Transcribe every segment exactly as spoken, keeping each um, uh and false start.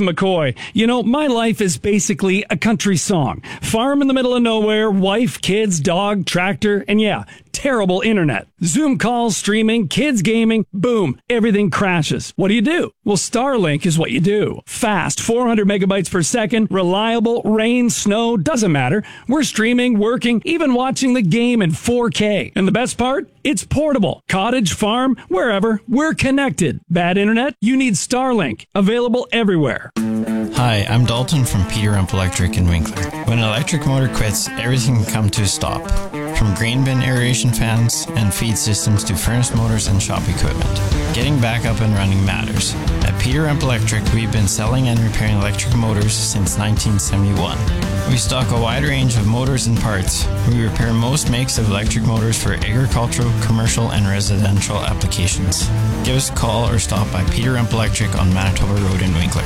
McCoy. You know, my life is basically a country song. Farm in the middle of nowhere, wife, kids, dog, tractor, and yeah, terrible internet. Zoom calls, streaming, kids gaming, boom, everything crashes. What do you do? Well, Starlink is what you do. Fast, four hundred megabytes per second, reliable, rain, snow, doesn't matter. We're streaming, working, even watching the game in four K. And the best part? It's portable. Cottage, farm, wherever, we're connected. Bad internet? You need Starlink. Available everywhere. Hi, I'm Dalton from Peter Rump Electric in Winkler. When an electric motor quits, everything can come to a stop. From grain bin aeration fans and feed systems to furnace motors and shop equipment. Getting back up and running matters. At Peter Rump Electric, we've been selling and repairing electric motors since nineteen seventy-one. We stock a wide range of motors and parts. We repair most makes of electric motors for agricultural, commercial, and residential applications. Give us a call or stop by Peter Rump Electric on Manitoba Road in Winkler.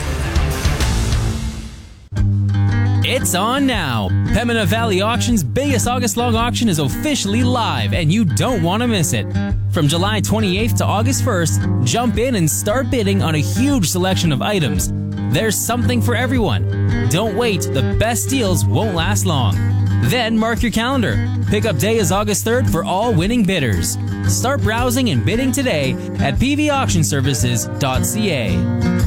It's on now. Pembina Valley Auction's biggest August-long auction is officially live, and you don't want to miss it. From July twenty-eighth to August first, jump in and start bidding on a huge selection of items. There's something for everyone. Don't wait, the best deals won't last long. Then mark your calendar. Pickup day is August third for all winning bidders. Start browsing and bidding today at p v auction services dot c a.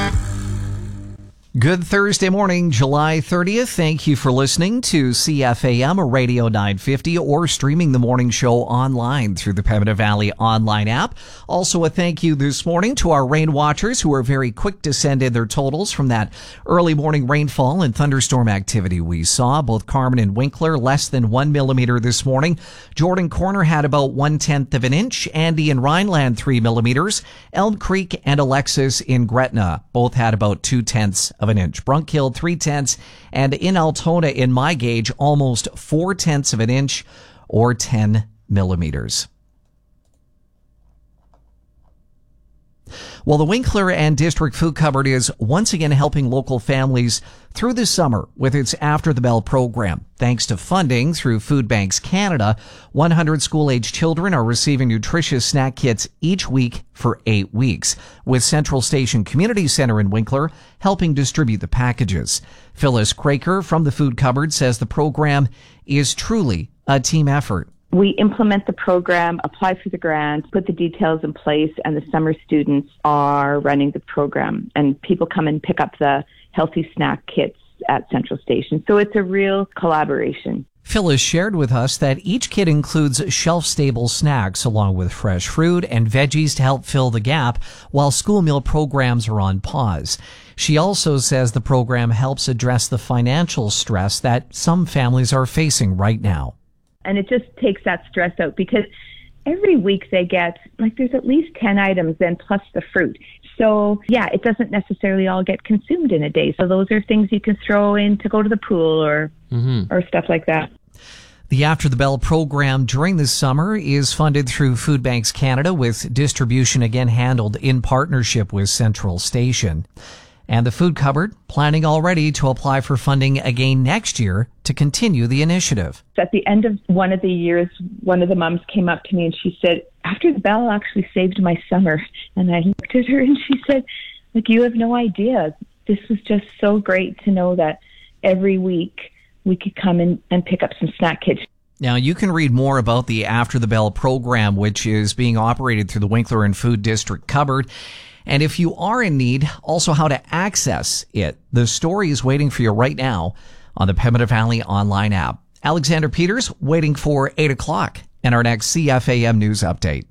Good Thursday morning, July thirtieth. Thank you for listening to C F A M Radio nine fifty or streaming the morning show online through the Pembina Valley online app. Also a thank you this morning to our rain watchers who were very quick to send in their totals from that early morning rainfall and thunderstorm activity we saw. Both Carman and Winkler less than one millimeter this morning. Jordan Corner had about one-tenth of an inch. Andy and Rhineland three millimeters. Elm Creek and Alexis in Gretna both had about two-tenths of an inch. Brunkhill three-tenths, and in Altona in my gauge almost four-tenths of an inch or ten millimeters. Well, the Winkler and District Food Cupboard is once again helping local families through the summer with its After the Bell program. Thanks to funding through Food Banks Canada, one hundred school-age children are receiving nutritious snack kits each week for eight weeks, with Central Station Community Centre in Winkler helping distribute the packages. Phyllis Craker from the Food Cupboard says the program is truly a team effort. We implement the program, apply for the grant, put the details in place, and the summer students are running the program. And people come and pick up the healthy snack kits at Central Station. So it's a real collaboration. Phyllis shared with us that each kit includes shelf-stable snacks along with fresh fruit and veggies to help fill the gap while school meal programs are on pause. She also says the program helps address the financial stress that some families are facing right now. And it just takes that stress out because every week they get, like, there's at least ten items then plus the fruit. So, yeah, it doesn't necessarily all get consumed in a day. So those are things you can throw in to go to the pool or mm-hmm. or stuff like that. The After the Bell program during the summer is funded through Food Banks Canada, with distribution again handled in partnership with Central Station. And the Food Cupboard planning already to apply for funding again next year to continue the initiative. At the end of one of the years, one of the moms came up to me and she said, After the Bell actually saved my summer. And I looked at her and she said, like, you have no idea. This was just so great to know that every week we could come in and pick up some snack kits. Now, you can read more about the After the Bell program, which is being operated through the Winkler and Food District Cupboard. And if you are in need, also how to access it. The story is waiting for you right now on the Pembina Valley online app. Alexander Peters waiting for eight o'clock and our next C F A M News Update.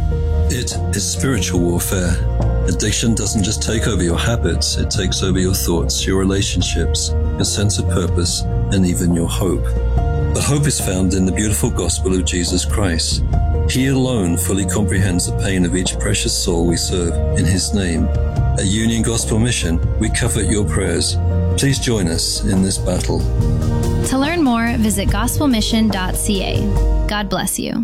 It is spiritual warfare. Addiction doesn't just take over your habits, it takes over your thoughts, your relationships, your sense of purpose, and even your hope. But hope is found in the beautiful gospel of Jesus Christ. He alone fully comprehends the pain of each precious soul we serve in His name. At Union Gospel Mission, we covet your prayers. Please join us in this battle. To learn more, visit gospel mission dot c a. God bless you.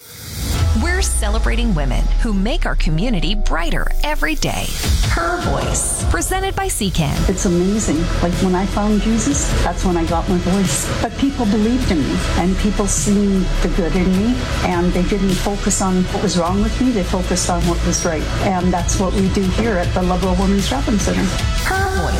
We're celebrating women who make our community brighter every day. Her Voice, presented by C C A N. It's amazing. Like when I found Jesus, that's when I got my voice. But people believed in me, and people seen the good in me, and they didn't focus on what was wrong with me. They focused on what was right. And that's what we do here at the Lovell Women's Shopping Center. Her